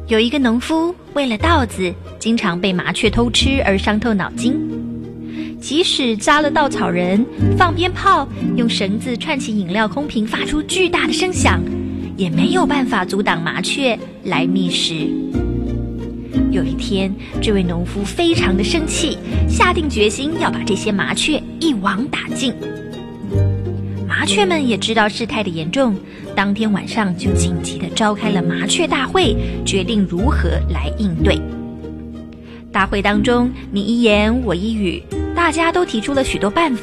有一个农夫为了稻子，经常被麻雀偷吃而伤透脑筋。即使扎了稻草人，放鞭炮，用绳子串起饮料空瓶发出巨大的声响，也没有办法阻挡麻雀来觅食。有一天，这位农夫非常的生气，下定决心要把这些麻雀一网打尽。麻雀们也知道事态的严重，当天晚上就紧急地召开了麻雀大会，决定如何来应对。大会当中，你一言我一语，大家都提出了许多办